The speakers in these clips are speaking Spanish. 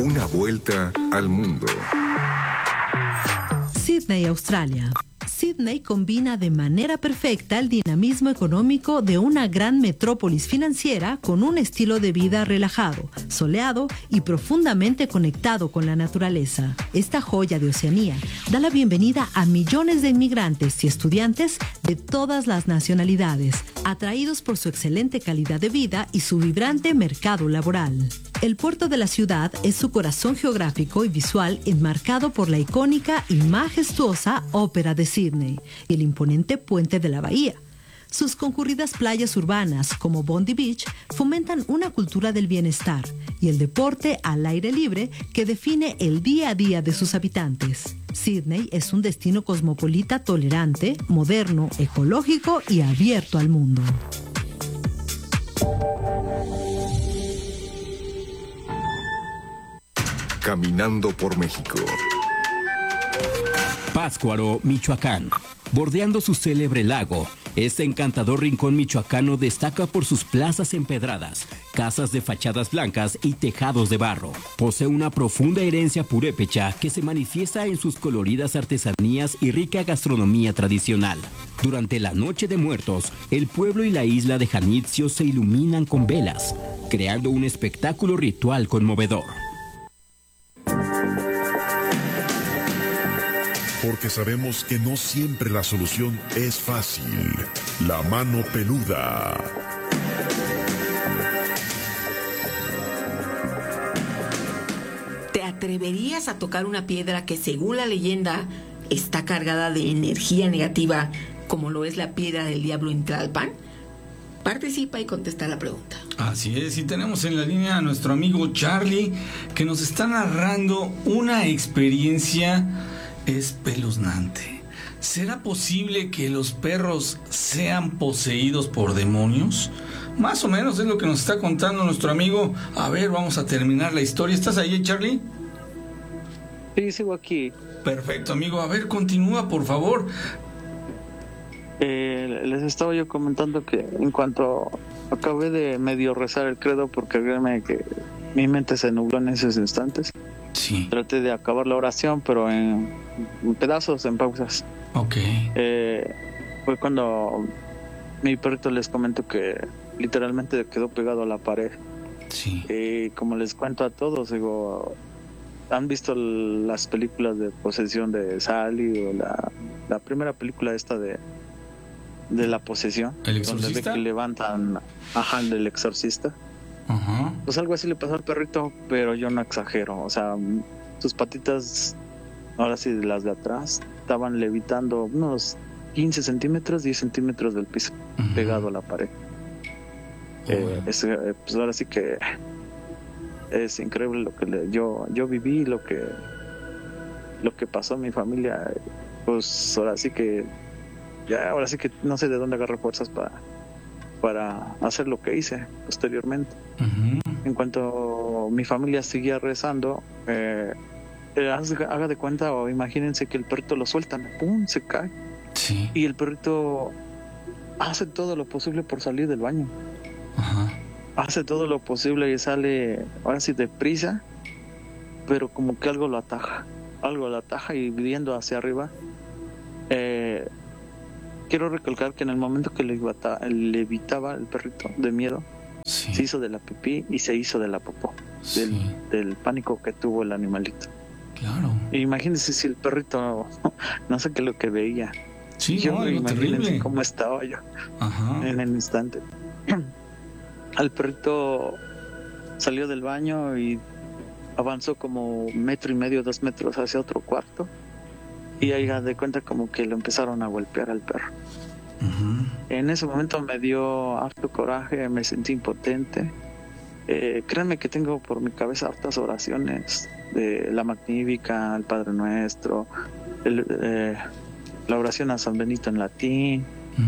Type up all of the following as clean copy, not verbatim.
Una vuelta al mundo. Sídney, Australia. Sídney combina de manera perfecta el dinamismo económico de una gran metrópolis financiera con un estilo de vida relajado, soleado y profundamente conectado con la naturaleza. Esta joya de Oceanía da la bienvenida a millones de inmigrantes y estudiantes de todas las nacionalidades, atraídos por su excelente calidad de vida y su vibrante mercado laboral. El puerto de la ciudad es su corazón geográfico y visual, enmarcado por la icónica y majestuosa Ópera de Sídney y el imponente puente de la bahía. Sus concurridas playas urbanas, como Bondi Beach, fomentan una cultura del bienestar y el deporte al aire libre que define el día a día de sus habitantes. Sídney es un destino cosmopolita tolerante, moderno, ecológico y abierto al mundo. Caminando por México. Pátzcuaro, Michoacán. Bordeando su célebre lago, este encantador rincón michoacano destaca por sus plazas empedradas, casas de fachadas blancas y tejados de barro. Posee una profunda herencia purépecha que se manifiesta en sus coloridas artesanías y rica gastronomía tradicional. Durante la Noche de Muertos, el pueblo y la isla de Janitzio se iluminan con velas, creando un espectáculo ritual conmovedor. Porque sabemos que no siempre la solución es fácil. La mano peluda. ¿Te atreverías a tocar una piedra que, según la leyenda, está cargada de energía negativa, como lo es la piedra del diablo en Tlalpan? Participa y contesta la pregunta. Así es, y tenemos en la línea a nuestro amigo Charlie, que nos está narrando una experiencia espeluznante. ¿Será posible que los perros sean poseídos por demonios? Más o menos es lo que nos está contando nuestro amigo. A ver, vamos a terminar la historia. ¿Estás ahí, Charlie? Sí, sigo aquí. Perfecto, amigo. A ver, continúa, por favor. Les estaba yo comentando que en cuanto acabé de medio rezar el credo, porque créeme que mi mente se nubló en esos instantes. Sí. Traté de acabar la oración, pero en pedazos, en pausas. Ok. Fue cuando mi perrito, les comento que literalmente quedó pegado a la pared. Sí. Como les cuento a todos, digo, ¿han visto las películas de posesión de Sally o la primera película esta de la posesión? ¿El exorcista? Donde ve que levantan del exorcista. Ajá. Pues algo así le pasó al perrito, pero yo no exagero. O sea, sus patitas, ahora sí de las de atrás, estaban levitando unos 15 centímetros, 10 centímetros del piso, pegado a la pared. Pues ahora sí que es increíble lo que yo viví, lo que pasó en mi familia. Pues ahora sí que no sé de dónde agarré fuerzas para hacer lo que hice posteriormente. En cuanto mi familia seguía rezando, haga de cuenta o imagínense que el perrito lo sueltan, ¡pum!, se cae. Sí. Y el perrito hace todo lo posible por salir del baño. Ajá. Hace todo lo posible y sale, ahora sí, deprisa, pero como que algo lo ataja y viendo hacia arriba. Quiero recalcar que en el momento que levitaba el perrito de miedo, sí, se hizo de la pipí y se hizo de la popó, sí, del pánico que tuvo el animalito. Claro. Imagínense si el perrito no sé qué es lo que veía. Sí, yo no, imagínense terrible. cómo estaba yo. Ajá. En el instante. Al perrito salió del baño y avanzó como 1.5 metros, 2 metros hacia otro cuarto. Y ahí de cuenta como que lo empezaron a golpear al perro. En ese momento me dio harto coraje, me sentí impotente. Créanme que tengo por mi cabeza hartas oraciones de la Magnífica, el Padre Nuestro, la oración a San Benito en latín,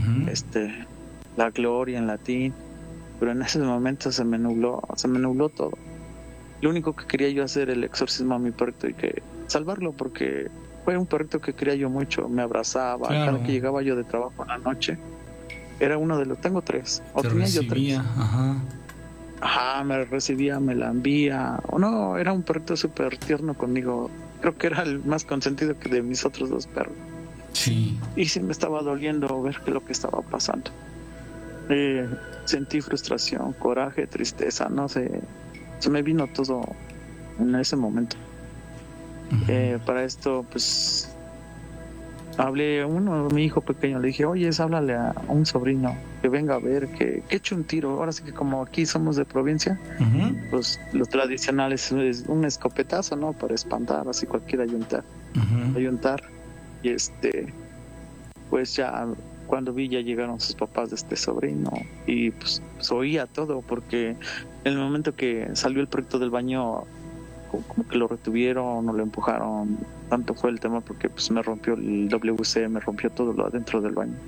la Gloria en latín. Pero en ese momento se me nubló todo. Lo único que quería yo hacer el exorcismo a mi perrito y que salvarlo, porque fue un perrito que quería yo mucho, me abrazaba. Claro. Cada que llegaba yo de trabajo en la noche, era uno de los, tengo 3, o Te tenía yo recibía, 3. ajá. me recibía, me la envía. O no, era un perrito súper tierno conmigo. Creo que era el más consentido que de mis otros 2 perros. Sí. Y sí me estaba doliendo ver qué lo que estaba pasando. Sentí frustración, coraje, tristeza, no sé. Se me vino todo en ese momento. Para esto, pues, hablé a mi hijo pequeño, le dije, oye, háblale a un sobrino que venga a ver, que eche un tiro. Ahora sí que como aquí somos de provincia, pues lo tradicional es un escopetazo, ¿no? Para espantar, así cualquiera ayuntar. Y pues ya cuando vi ya llegaron sus papás de este sobrino y pues oía todo, porque en el momento que salió el perrito del baño, como que lo retuvieron o lo empujaron. Tanto fue el tema porque pues me rompió el WC, me rompió todo lo adentro del baño.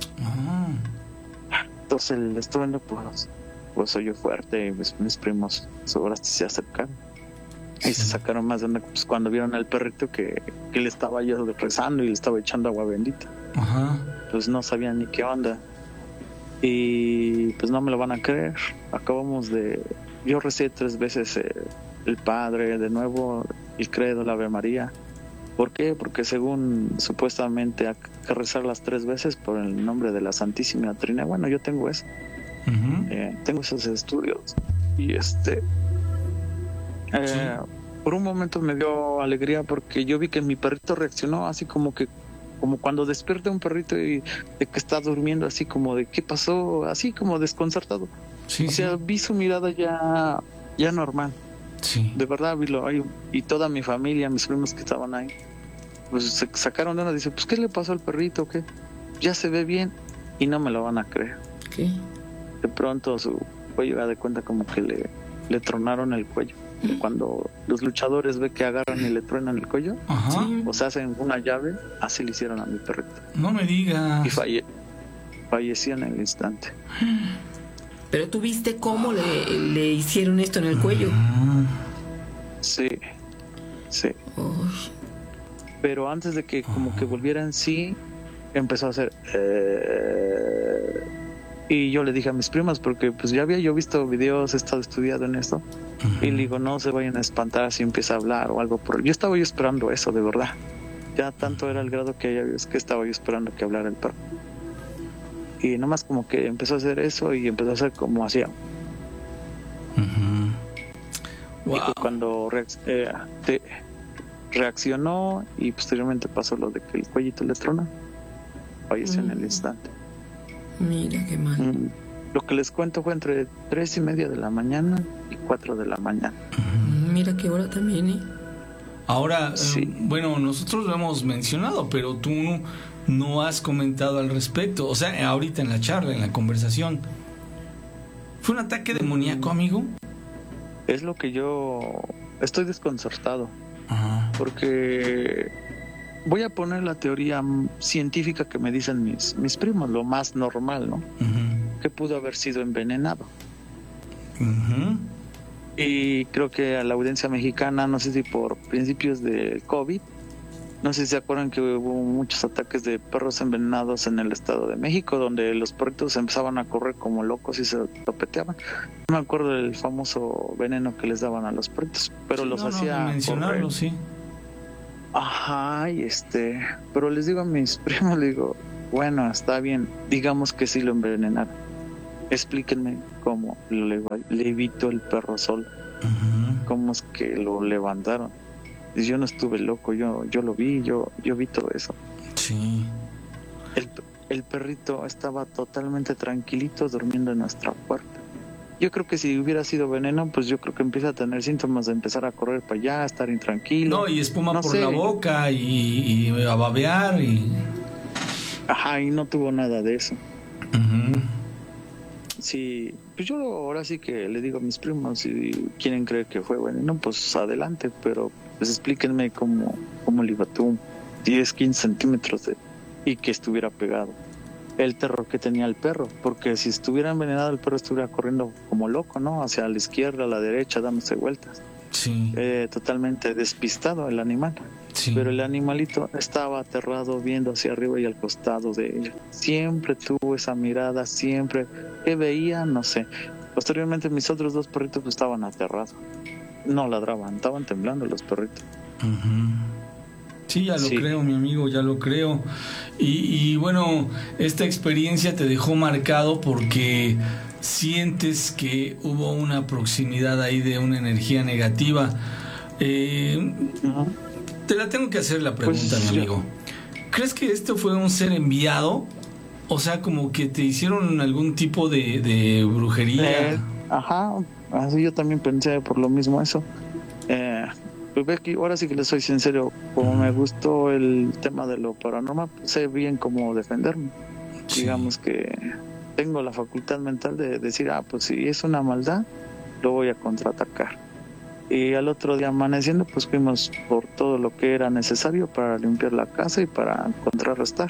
Entonces el estruendo pues oyó fuerte y mis primos ahora se acercaron y se sacaron más de onda, pues, cuando vieron al perrito que le estaba yo rezando y le estaba echando agua bendita. Pues no sabían ni qué onda y pues no me lo van a creer. Yo recé 3 veces el Padre, de nuevo el Credo, la Ave María. ¿Por qué? Porque según supuestamente hay que rezar las 3 veces por el nombre de la Santísima Trinidad. Bueno, yo tengo eso. Tengo esos estudios. Y por un momento me dio alegría porque yo vi que mi perrito reaccionó así como cuando despierta un perrito y de que está durmiendo, así como de qué pasó, así como desconcertado. O sea, vi su mirada ya normal. Sí. De verdad, y toda mi familia, mis primos que estaban ahí, pues se sacaron de una, dice, pues ¿qué le pasó al perrito? ¿Qué? Ya se ve bien, y no me lo van a creer. ¿Qué? De pronto su cuello da de cuenta como que le tronaron el cuello. Cuando los luchadores ven que agarran y le truenan el cuello, o se hacen una llave, así le hicieron a mi perrito. No me digas. Y falleció en el instante. Pero tú viste cómo le hicieron esto en el cuello. Sí. Pero antes de que como que volviera en sí, empezó a hacer y yo le dije a mis primas, porque pues ya había yo visto videos, he estado estudiando en esto, y le digo, no se vayan a espantar si empieza a hablar o algo yo estaba yo esperando eso, de verdad. Ya tanto era el grado que estaba yo esperando que hablara el perro. Y nomás como que empezó a hacer eso y empezó a hacer como hacía. Wow. Y cuando reaccionó y posteriormente pasó lo de que el cuellito le trona, falleció en el instante. Mira qué mal. Lo que les cuento fue entre 3:30 de la mañana y 4 de la mañana. Mira qué hora también, Ahora, bueno, nosotros lo hemos mencionado, pero tú no has comentado al respecto. O sea, ahorita en la charla, en la conversación, ¿fue un ataque demoníaco, amigo? Es lo que yo estoy desconcertado. Porque voy a poner la teoría científica que me dicen mis primos, lo más normal, ¿no? Que pudo haber sido envenenado. Y creo que a la audiencia mexicana, no sé si por principios del COVID, no sé si se acuerdan que hubo muchos ataques de perros envenenados en el Estado de México, donde los perritos empezaban a correr como locos y se topeteaban. No me acuerdo del famoso veneno que les daban a los perritos, pero los hacía mencionarlo, correr. Pero les digo a mis primos, les digo, bueno, está bien, digamos que sí lo envenenaron. Explíquenme cómo levitó el perro solo. Cómo es que lo levantaron. Y yo no estuve loco, yo lo vi, yo vi todo eso. Sí. El perrito estaba totalmente tranquilito durmiendo en nuestra puerta. Yo creo que si hubiera sido veneno, pues yo creo que empieza a tener síntomas de empezar a correr para allá, estar intranquilo. No, y espuma por la boca y a babear y... y no tuvo nada de eso. Sí, pues yo ahora sí que le digo a mis primos, si quieren creer que fue veneno, pues adelante, pero pues explíquenme cómo le iba tú 10, 15 centímetros y que estuviera pegado. El terror que tenía el perro, porque si estuviera envenenado el perro estuviera corriendo como loco, ¿no? Hacia la izquierda, a la derecha, dándose vueltas. Sí. Totalmente despistado el animal. Sí. Pero el animalito estaba aterrado viendo hacia arriba y al costado de él. Siempre tuvo esa mirada, siempre. ¿Qué veía? No sé. Posteriormente mis otros 2 perritos pues, estaban aterrados. No ladraban, estaban temblando los perritos. Sí, ya lo creo, mi amigo, ya lo creo. Y bueno, esta experiencia te dejó marcado porque sientes que hubo una proximidad ahí de una energía negativa. Te la tengo que hacer la pregunta, mi amigo. ¿Crees que esto fue un ser enviado? O sea, como que te hicieron algún tipo de brujería. Así yo también pensé por lo mismo eso. Pues Becky, ahora sí que le soy sincero, como me gustó el tema de lo paranormal, pues sé bien cómo defenderme. Sí. Digamos que tengo la facultad mental de decir, pues si es una maldad, lo voy a contraatacar. Y al otro día amaneciendo, pues fuimos por todo lo que era necesario para limpiar la casa y para contrarrestar.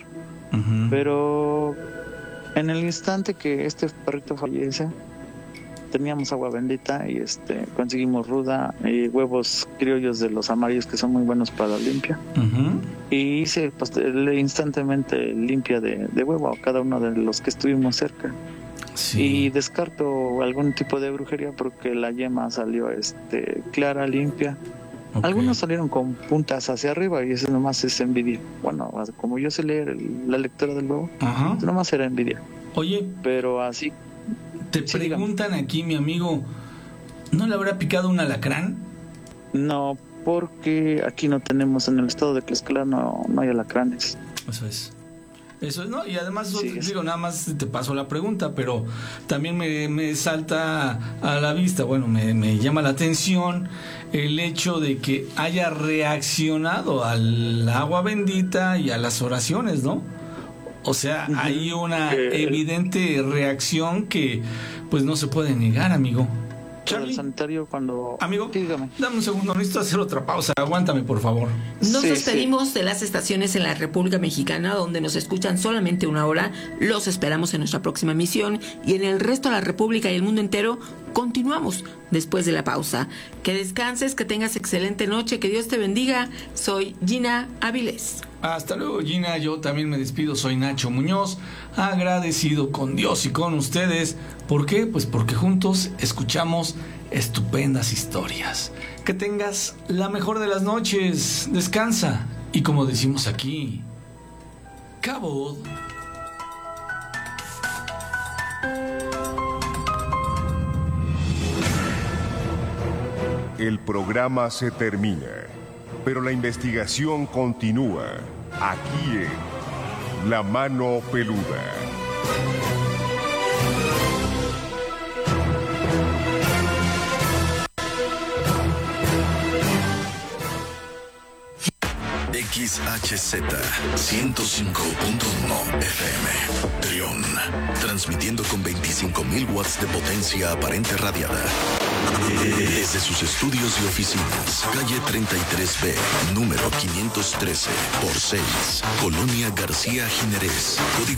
Pero en el instante que este perrito fallece, teníamos agua bendita y conseguimos ruda y huevos criollos de los amarillos que son muy buenos para la limpia. Y hice instantemente limpia de huevo a cada uno de los que estuvimos cerca. Sí. Y descarto algún tipo de brujería porque la yema salió clara, limpia. Algunos salieron con puntas hacia arriba y eso nomás es envidia. Bueno, como yo sé leer la lectura del huevo, nomás era envidia. Oye, pero así te preguntan aquí, mi amigo, ¿no le habrá picado un alacrán? No, porque aquí no tenemos, en el estado de Tlaxcala no hay alacranes. Eso es, ¿no? Y además, digo, nada más te paso la pregunta, pero también me salta a la vista, bueno, me llama la atención el hecho de que haya reaccionado al agua bendita y a las oraciones, ¿no? O sea, hay una evidente reacción que pues no se puede negar, amigo. Charlie, el sanitario cuando... Amigo, dígame. Dame un segundo, necesito hacer otra pausa. Aguántame, por favor. Nos despedimos de las estaciones en la República Mexicana, donde nos escuchan solamente 1 hora. Los esperamos en nuestra próxima emisión. Y en el resto de la República y el mundo entero, continuamos después de la pausa. Que descanses, que tengas excelente noche, que Dios te bendiga. Soy Gina Avilés. Hasta luego, Gina. Yo también me despido. Soy Nacho Muñoz, agradecido con Dios y con ustedes. ¿Por qué? Pues porque juntos escuchamos estupendas historias. Que tengas la mejor de las noches. Descansa. Y como decimos aquí, Cabo. El programa se termina, pero la investigación continúa aquí en La Mano Peluda. XHZ 105.1 FM Trión, transmitiendo con 25.000 watts de potencia aparente radiada desde sus estudios y oficinas, calle 33B, número 513 por 6, Colonia García Jiménez, código